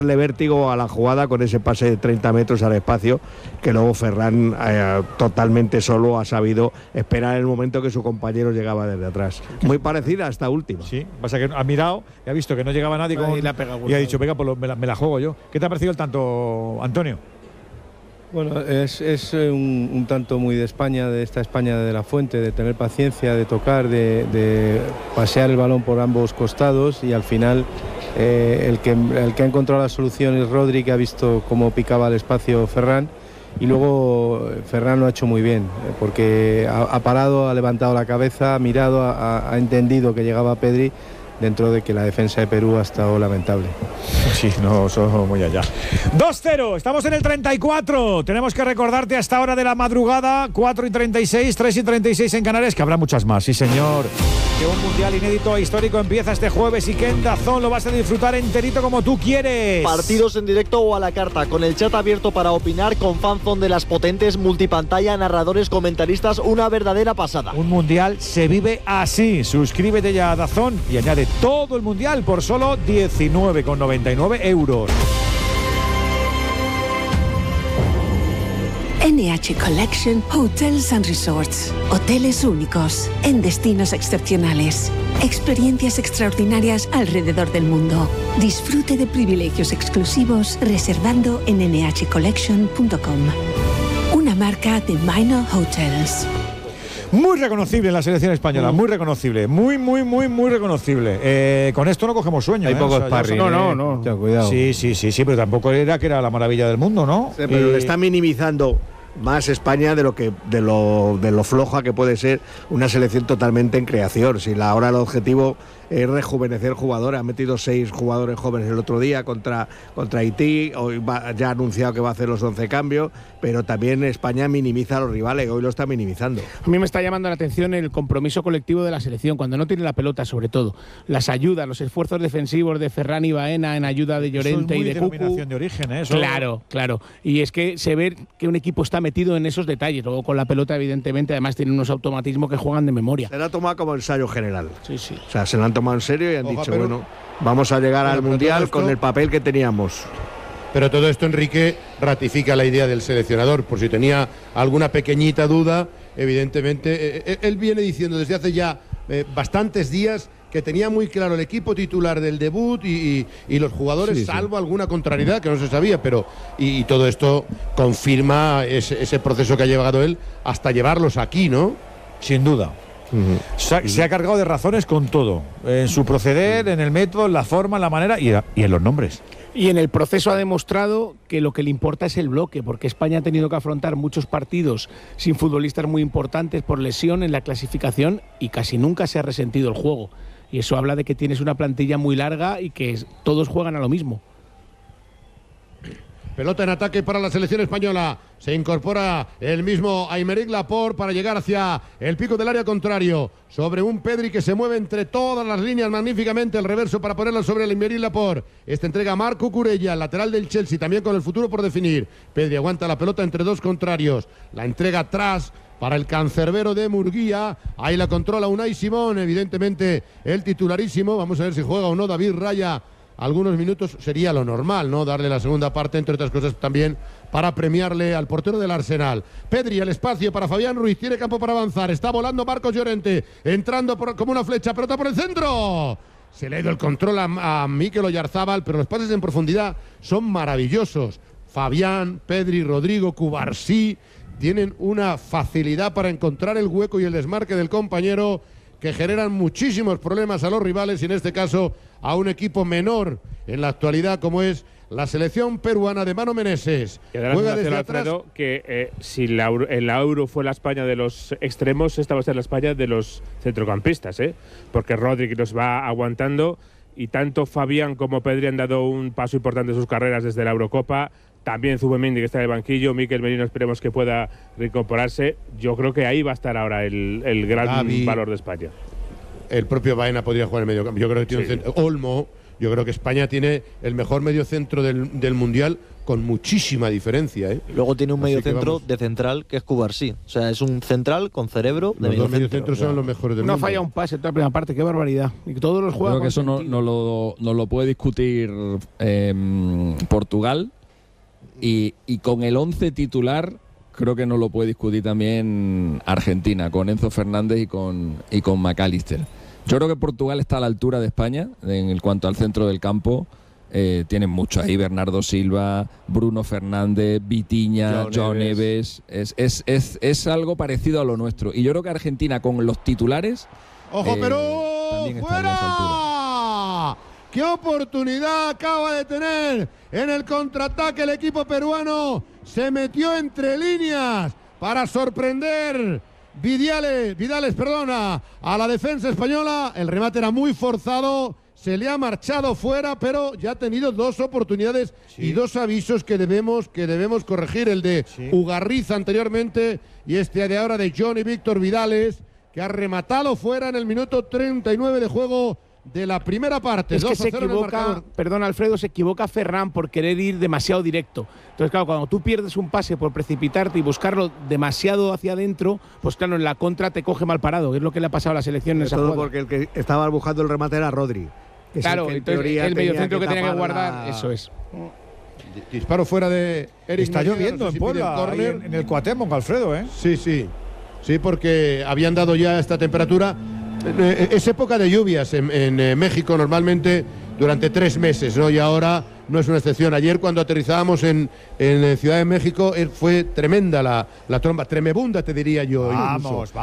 darle vértigo a la jugada con ese pase de 30 metros al espacio, que luego Ferran totalmente solo ha sabido esperar el momento que su compañero llegaba desde atrás. Muy parecida a esta última. Sí, pasa que ha mirado y ha visto que no llegaba nadie y ha dicho, venga, pues me la juego yo. ¿Qué te ha parecido el tanto, Antonio? Bueno, es un tanto muy de España, de esta España de la Fuente, de tener paciencia, de tocar, de pasear el balón por ambos costados, y al final el que ha encontrado la solución es Rodri, que ha visto cómo picaba el espacio Ferran, y luego Ferran lo ha hecho muy bien, porque ha parado, ha levantado la cabeza, ha mirado, ha entendido que llegaba Pedri, dentro de que la defensa de Perú ha estado lamentable. Sí, no, somos muy allá. 2-0, estamos en el 34. Tenemos que recordarte hasta hora de la madrugada, 4:36, 3:36 en Canarias, que habrá muchas más, sí señor. Que un mundial inédito e histórico empieza este jueves y que en DAZN lo vas a disfrutar enterito como tú quieres. Partidos en directo o a la carta, con el chat abierto para opinar, con fanzone de las potentes, multipantalla, narradores, comentaristas, una verdadera pasada. Un mundial se vive así. Suscríbete ya a DAZN y añade todo el mundial por solo 19,99 €. NH Collection Hotels and Resorts. Hoteles únicos, en destinos excepcionales. Experiencias extraordinarias alrededor del mundo. Disfrute de privilegios exclusivos reservando en nhcollection.com. Una marca de Minor Hotels. Muy reconocible en la selección española, muy reconocible, muy reconocible. Con esto no cogemos sueño. Hay poco sparring. No. Cuidado. Sí, pero tampoco era que era la maravilla del mundo, ¿no? Sí, pero le está minimizando más España de lo floja que puede ser una selección totalmente en creación. Si ahora el objetivo es rejuvenecer jugadores, ha metido 6 jugadores jóvenes el otro día contra Haití, hoy ya ha anunciado que va a hacer los 11 cambios, pero también España minimiza a los rivales, hoy lo está minimizando. A mí me está llamando la atención el compromiso colectivo de la selección, cuando no tiene la pelota, sobre todo. Las ayudas, los esfuerzos defensivos de Ferran y Baena en ayuda de Llorente y de Cucu. Denominación de origen, ¿eh? Claro. Y es que se ve que un equipo está metido en esos detalles. Luego con la pelota, evidentemente, además tiene unos automatismos que juegan de memoria. Se la ha tomado como ensayo general. Sí. O sea, se lo han tomado en serio y han dicho, bueno, vamos a llegar al Mundial con el papel que teníamos. Pero todo esto, Enrique, ratifica la idea del seleccionador. Por si tenía alguna pequeñita duda, evidentemente, él viene diciendo desde hace ya bastantes días que tenía muy claro el equipo titular del debut y los jugadores, salvo alguna contrariedad que no se sabía, pero y todo esto confirma ese proceso que ha llevado él hasta llevarlos aquí, ¿no? Sin duda. Se ha cargado de razones con todo, en su proceder, en el método, en la forma, en la manera y en los nombres. Y en el proceso ha demostrado que lo que le importa es el bloque, porque España ha tenido que afrontar muchos partidos sin futbolistas muy importantes por lesión en la clasificación y casi nunca se ha resentido el juego. Y eso habla de que tienes una plantilla muy larga y que todos juegan a lo mismo. Pelota en ataque para la selección española. Se incorpora el mismo Aymeric Laporte para llegar hacia el pico del área contrario. Sobre un Pedri que se mueve entre todas las líneas magníficamente. El reverso para ponerla sobre el Aymeric Laporte. Esta entrega a Marc Cucurella, lateral del Chelsea, también con el futuro por definir. Pedri aguanta la pelota entre dos contrarios. La entrega atrás para el cancerbero de Murguía. Ahí la controla Unai Simón, evidentemente el titularísimo. Vamos a ver si juega o no David Raya. Algunos minutos sería lo normal, ¿no? Darle la segunda parte, entre otras cosas también para premiarle al portero del Arsenal. Pedri, el espacio para Fabián Ruiz, tiene campo para avanzar, está volando Marcos Llorente, entrando como una flecha, pelota por el centro. Se le ha ido el control a Mikel Oyarzábal, pero los pases en profundidad son maravillosos. Fabián, Pedri, Rodrigo, Cubarsí tienen una facilidad para encontrar el hueco y el desmarque del compañero que generan muchísimos problemas a los rivales y en este caso a un equipo menor en la actualidad como es la selección peruana de Mano Meneses. Juega desde atrás. Alfredo, que si el Euro fue la España de los extremos, esta va a ser la España de los centrocampistas, porque Rodri nos va aguantando y tanto Fabián como Pedri han dado un paso importante en sus carreras desde la Eurocopa. También Zubimendi, que está en el banquillo, Mikel Merino esperemos que pueda reincorporarse. Yo creo que ahí va a estar ahora el gran valor de España. El propio Baena podría jugar en medio campo. Yo creo que tiene un centro. Olmo, yo creo que España tiene el mejor mediocentro del Mundial con muchísima diferencia. Luego tiene un mediocentro de central que es Cubarsí. O sea, es un central con cerebro de Los dos mediocentro. mediocentros son los mejores del mundo. No falla un pase en toda la primera parte, qué barbaridad. Y todos los juegos. Creo que eso no lo puede discutir Portugal. Y con el 11 titular, creo que no lo puede discutir también Argentina, con Enzo Fernández y con McAllister. Yo creo que Portugal está a la altura de España en cuanto al centro del campo. Tienen mucho ahí, Bernardo Silva, Bruno Fernández, Vitinha, John Neves. Es algo parecido a lo nuestro. Y yo creo que Argentina con los titulares. ¡Ojo, Perú! También estaría a esa altura. ¡Qué oportunidad acaba de tener en el contraataque el equipo peruano! Se metió entre líneas para sorprender Vidales, a la defensa española. El remate era muy forzado. Se le ha marchado fuera, pero ya ha tenido 2 oportunidades y 2 avisos que debemos corregir. El de Ugarriza anteriormente y este de ahora de Johnny Víctor Vidales, que ha rematado fuera en el minuto 39 de juego de la primera parte. Es que se equivoca, perdón Alfredo, se equivoca Ferran por querer ir demasiado directo. Entonces claro, cuando tú pierdes un pase por precipitarte y buscarlo demasiado hacia adentro, pues claro, en la contra te coge mal parado, que es lo que le ha pasado a la selección en esa jugada. Porque el que estaba buscando el remate era Rodri. Claro, entonces el mediocentro que tenía que guardar, eso es. Disparo fuera de Eric. Está lloviendo en Puebla, en el Cuauhtémoc, Alfredo, ¿eh? Sí, porque habían dado ya esta temperatura. Es época de lluvias en México normalmente durante 3 meses, ¿no? Y ahora no es una excepción. Ayer cuando aterrizábamos en Ciudad de México fue tremenda la tromba, tremebunda te diría yo. Vamos.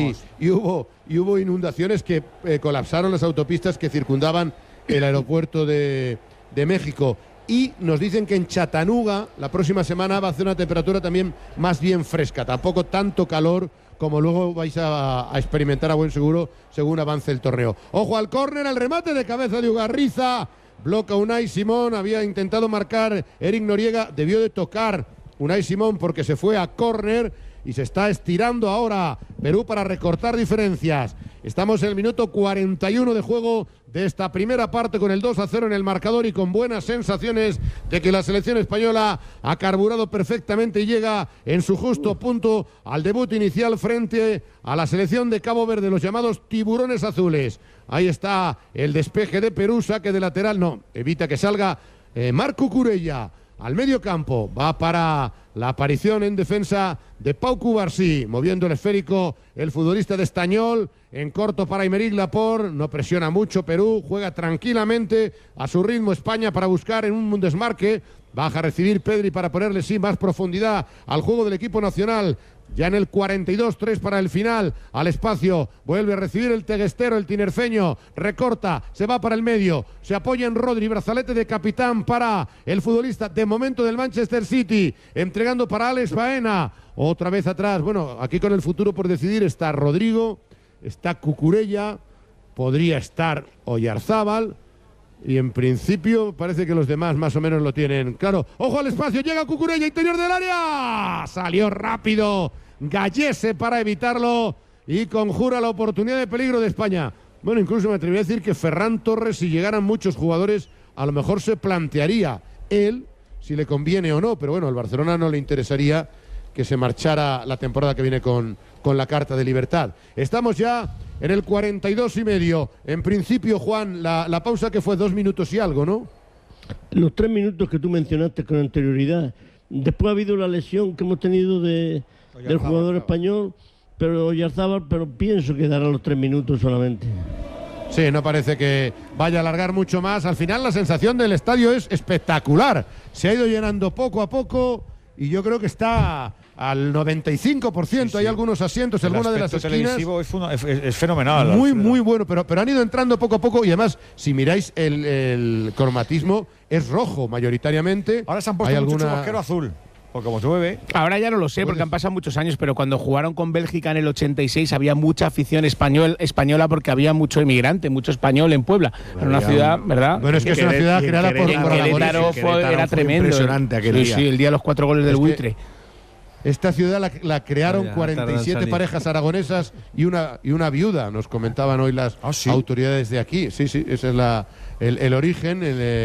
Y hubo inundaciones que colapsaron las autopistas que circundaban el aeropuerto de México. Y nos dicen que en Chattanooga la próxima semana va a hacer una temperatura también más bien fresca, tampoco tanto calor como luego vais a experimentar a buen seguro según avance el torneo. Ojo al córner, el remate de cabeza de Ugarriza, bloca Unai Simón, había intentado marcar Eric Noriega, debió de tocar Unai Simón porque se fue a córner y se está estirando ahora Perú para recortar diferencias. Estamos en el minuto 41 de juego de esta primera parte con el 2-0 en el marcador y con buenas sensaciones de que la selección española ha carburado perfectamente y llega en su justo punto al debut inicial frente a la selección de Cabo Verde, los llamados tiburones azules. Ahí está el despeje de Perú, saque de lateral, no, evita que salga Marc Cucurella al medio campo, va para la aparición en defensa de Pau Cubarsí, moviendo el esférico el futbolista de Estañol, en corto para Aymeric Laporte, no presiona mucho Perú, juega tranquilamente a su ritmo España para buscar en un desmarque, baja a recibir Pedri para ponerle más profundidad al juego del equipo nacional. Ya en el 42-3 para el final, al espacio, vuelve a recibir el teguestero, el tinerfeño, recorta, se va para el medio, se apoya en Rodri, brazalete de capitán para el futbolista de momento del Manchester City, entregando para Alex Baena, otra vez atrás, bueno, aquí con el futuro por decidir está Rodrigo, está Cucurella, podría estar Oyarzábal, y en principio parece que los demás más o menos lo tienen claro. ¡Ojo al espacio! Llega Cucurella, interior del área. Salió rápido Gallese para evitarlo y conjura la oportunidad de peligro de España. Bueno, incluso me atrevería a decir que Ferran Torres, si llegaran muchos jugadores, a lo mejor se plantearía él si le conviene o no. Pero bueno, al Barcelona no le interesaría que se marchara la temporada que viene con la carta de libertad. Estamos ya en el 42,5. En principio, Juan, la pausa que fue 2 minutos y algo, ¿no? Los 3 minutos que tú mencionaste con anterioridad. Después ha habido la lesión que hemos tenido del jugador español, pero Oyarzábal, pero pienso que dará los 3 minutos solamente. Sí, no parece que vaya a alargar mucho más. Al final la sensación del estadio es espectacular. Se ha ido llenando poco a poco y yo creo que está al 95%, sí. Hay algunos asientos en alguna de las esquinas. Es fenomenal. Muy bueno, pero han ido entrando poco a poco y además, si miráis el cromatismo, es rojo mayoritariamente. Ahora se han puesto mucho chubasquero azul. Porque como llueve. Ahora ya no lo sé, porque han pasado muchos años, pero cuando jugaron con Bélgica en el 86 había mucha afición española porque había mucho inmigrante, mucho español en Puebla. Era una ciudad, ¿verdad? Bueno, es que es una ciudad creada por Querétaro era tremendo. Impresionante aquel día. Sí, el día de los 4 goles del buitre. Esta ciudad la crearon Vaya, 47 parejas aragonesas y una viuda, nos comentaban hoy las autoridades de aquí. Sí, ese es el origen.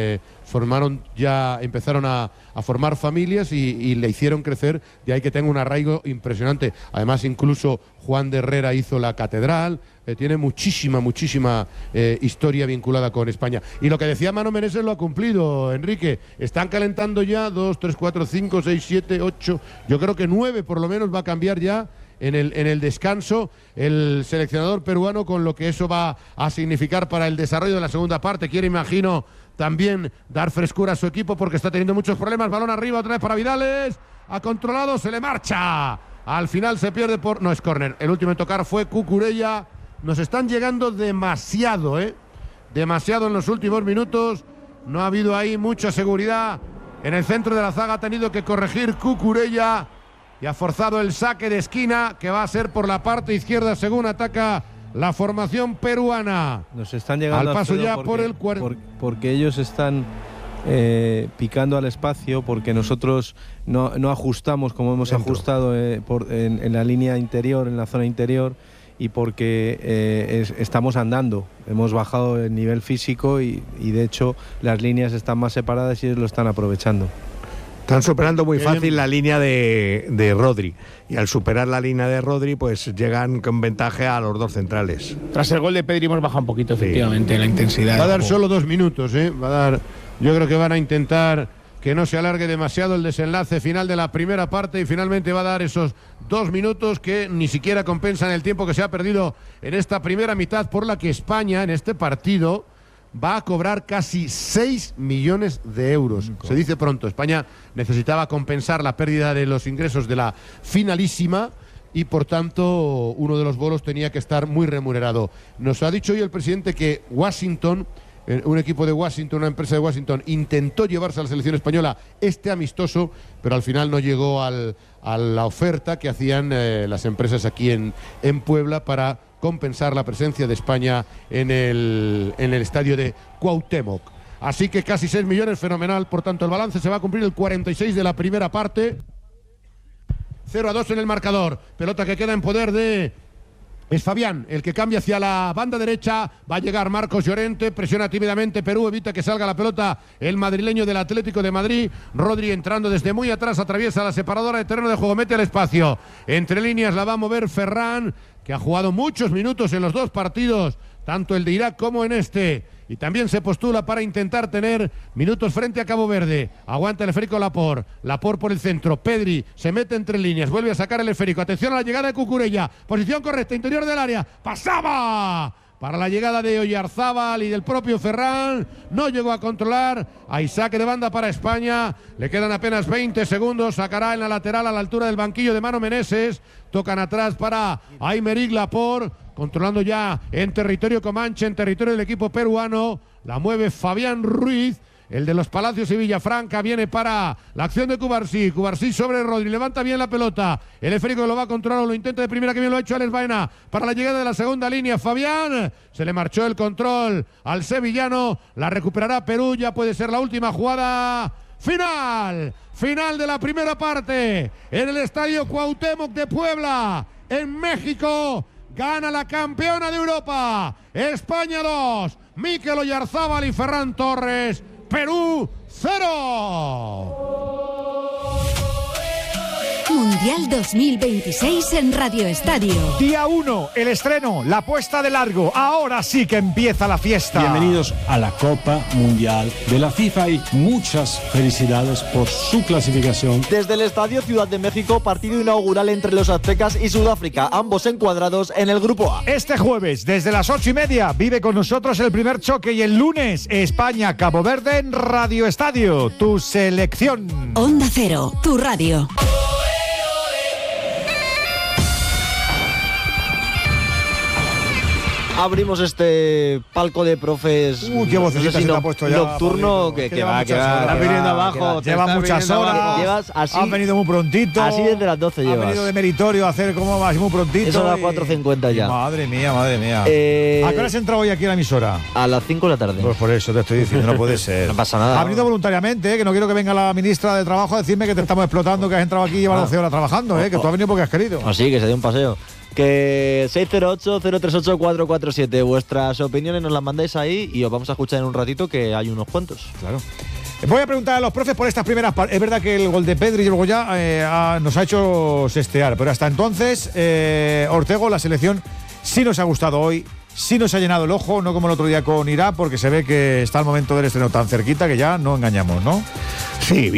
Empezaron a formar familias y le hicieron crecer, de ahí que tenga un arraigo impresionante. Además, incluso Juan de Herrera hizo la catedral, tiene muchísima historia vinculada con España. Y lo que decía Mano Meneses lo ha cumplido, Enrique. Están calentando ya 2, 3, 4, 5, 6, 7, 8, yo creo que 9 por lo menos va a cambiar ya en el descanso el seleccionador peruano, con lo que eso va a significar para el desarrollo de la segunda parte. Quiere, imagino, también dar frescura a su equipo porque está teniendo muchos problemas. Balón arriba otra vez para Vidales, ha controlado, se le marcha. Al final se pierde no es córner. El último en tocar fue Cucurella. Nos están llegando demasiado, demasiado en los últimos minutos. No ha habido ahí mucha seguridad. En el centro de la zaga ha tenido que corregir Cucurella y ha forzado el saque de esquina, que va a ser por la parte izquierda según ataca la formación peruana. Nos están llegando al paso ya porque, porque ellos están picando al espacio, porque nosotros no ajustamos como hemos ajustado en la línea interior, en la zona interior, y porque estamos andando. Hemos bajado el nivel físico y de hecho las líneas están más separadas y ellos lo están aprovechando. Están superando muy fácil la línea de Rodri, y al superar la línea de Rodri pues llegan con ventaja a los dos centrales. Tras el gol de Pedri hemos bajado un poquito, efectivamente, la intensidad. Va a dar solo 2 minutos, va a dar. Yo creo que van a intentar que no se alargue demasiado el desenlace final de la primera parte, y finalmente va a dar esos 2 minutos que ni siquiera compensan el tiempo que se ha perdido en esta primera mitad, por la que España en este partido va a cobrar casi 6 millones de euros. Se dice pronto. España necesitaba compensar la pérdida de los ingresos de la finalísima y, por tanto, uno de los bolos tenía que estar muy remunerado. Nos ha dicho hoy el presidente que Washington, un equipo de Washington, una empresa de Washington, intentó llevarse a la selección española este amistoso, pero al final no llegó a la oferta que hacían las empresas aquí en Puebla para compensar la presencia de España en el estadio de Cuauhtémoc. Así que casi 6 millones, fenomenal. Por tanto, el balance se va a cumplir el 46 de la primera parte. 0-2 en el marcador. Pelota que queda en poder de... Es Fabián el que cambia hacia la banda derecha. Va a llegar Marcos Llorente. Presiona tímidamente Perú. Evita que salga la pelota el madrileño del Atlético de Madrid. Rodri entrando desde muy atrás. Atraviesa la separadora de terreno de juego. Mete al espacio. Entre líneas la va a mover Ferran, que ha jugado muchos minutos en los 2 partidos, tanto el de Irak como en este. Y también se postula para intentar tener minutos frente a Cabo Verde. Aguanta el esférico Laporte. Laporte por el centro. Pedri se mete entre líneas. Vuelve a sacar el esférico. Atención a la llegada de Cucurella. Posición correcta, interior del área. ¡Pasaba! Para la llegada de Oyarzábal y del propio Ferran. No llegó a controlar. Hay saque de banda para España. Le quedan apenas 20 segundos. Sacará en la lateral a la altura del banquillo de Mano Meneses. Tocan atrás para Aymeric Laporte. Controlando ya en territorio comanche, en territorio del equipo peruano. La mueve Fabián Ruiz, el de los Palacios y Villafranca. Viene para la acción de Cubarsí. Cubarsí sobre Rodri. Levanta bien la pelota. El esférico lo va a controlar. Lo intenta de primera, que bien lo ha hecho Alex Baena. Para la llegada de la segunda línea. Fabián. Se le marchó el control al sevillano. La recuperará Perú. Ya puede ser la última jugada. Final de la primera parte. En el estadio Cuauhtémoc de Puebla, en México. Gana la campeona de Europa. España 2. Mikel Oyarzábal y Ferran Torres. Perú 0. Mundial 2026 en Radio Estadio. Día 1, el estreno, la puesta de largo. Ahora sí que empieza la fiesta. Bienvenidos a la Copa Mundial de la FIFA y muchas felicidades por su clasificación. Desde el Estadio Ciudad de México, partido inaugural entre los aztecas y Sudáfrica, ambos encuadrados en el Grupo A. Este jueves, desde las 8:30, vive con nosotros el primer choque, y el lunes, España-Cabo Verde en Radio Estadio, tu selección. Onda Cero, tu radio. abrimos este palco de profes. Qué vocecita se te ha puesto ya, nocturno, Pablito. que va. Estás viniendo abajo. Llevas muchas horas. Llevas así. Has venido muy prontito. Así desde las 12 llevas. Has venido de meritorio a hacer como vas muy prontito. Eso a las 4:50 ya. Madre mía. ¿A qué hora has entrado hoy aquí a la emisora? A las 5 de la tarde. Pues por eso te estoy diciendo, no puede ser. No pasa nada. Ha venido voluntariamente, que no quiero que venga la ministra de Trabajo a decirme que te estamos explotando, que has entrado aquí y llevas 12 horas trabajando, que tú has venido porque has querido. Así, que se dio un paseo. Que 608-038-447. Vuestras opiniones nos las mandáis ahí y os vamos a escuchar en un ratito, que hay unos cuantos. Claro. Voy a preguntar a los profes por estas primeras partes. Es verdad que el gol de Pedri y luego ya nos ha hecho sestear, pero hasta entonces, Ortego, la selección sí nos ha gustado hoy, sí nos ha llenado el ojo, no como el otro día con Irak, porque se ve que está el momento del estreno tan cerquita que ya no engañamos, ¿no? Sí,